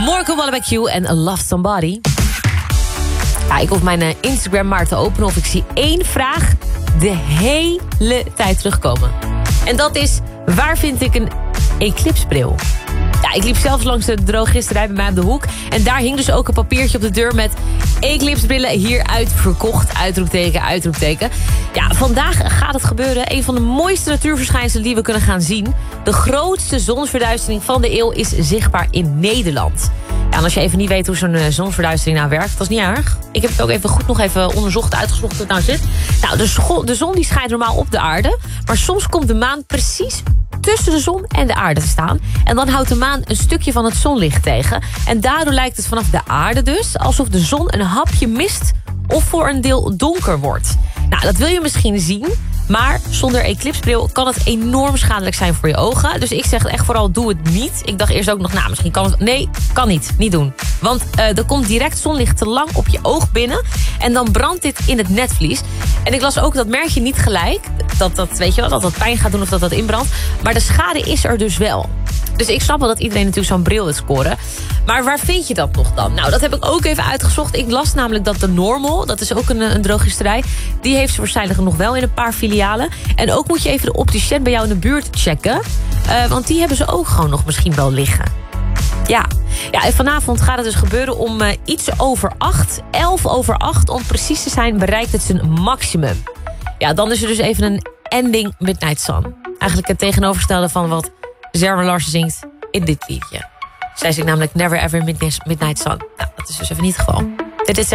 Morgan Wallen Q en Love Somebody. Ja, ik hoef mijn Instagram maar te openen of ik zie één vraag de hele tijd terugkomen. En dat is, waar vind ik een eclipsebril? Ja, ik liep zelfs langs de drogisterij bij mij op de hoek. En daar hing dus ook een papiertje op de deur met eclipsebrillen hieruit verkocht. Uitroepteken, uitroepteken. Ja, vandaag gaat het gebeuren. Een van de mooiste natuurverschijnselen die we kunnen gaan zien. De grootste zonsverduistering van de eeuw is zichtbaar in Nederland. Ja, en als je even niet weet hoe zo'n zonsverduistering nou werkt, dat is niet erg. Ik heb het ook even goed nog even onderzocht, uitgezocht hoe het nou zit. Nou, de zon die schijnt normaal op de aarde. Maar soms komt de maan precies tussen de zon en de aarde te staan. En dan houdt de maan een stukje van het zonlicht tegen. En daardoor lijkt het vanaf de aarde dus alsof de zon een hapje mist of voor een deel donker wordt. Nou, dat wil je misschien zien, maar zonder eclipsebril kan het enorm schadelijk zijn voor je ogen. Dus ik zeg echt vooral, doe het niet. Ik dacht eerst ook nog, misschien kan het. Nee, kan niet. Niet doen. Want er komt direct zonlicht te lang op je oog binnen. En dan brandt dit in het netvlies. En ik las ook, dat merk je niet gelijk. Weet je wel, dat pijn gaat doen of dat inbrandt. Maar de schade is er dus wel. Dus ik snap wel dat iedereen natuurlijk zo'n bril wil scoren. Maar waar vind je dat nog dan? Nou, dat heb ik ook even uitgezocht. Ik las namelijk dat de Normal, dat is ook een drogisterij, die heeft ze waarschijnlijk nog wel in een paar filialen. En ook moet je even de opticien bij jou in de buurt checken. Want die hebben ze ook gewoon nog misschien wel liggen. Ja, en vanavond gaat het dus gebeuren om iets over 8, 11 over 8, om precies te zijn, bereikt het zijn maximum. Ja, dan is er dus even een ending Midnight Sun. Eigenlijk het tegenovergestelde van wat Zerma Larsen zingt in dit liedje. Zij zingt namelijk Never Ever Midnight Sun. Nou, dat is dus even niet het geval. Dit is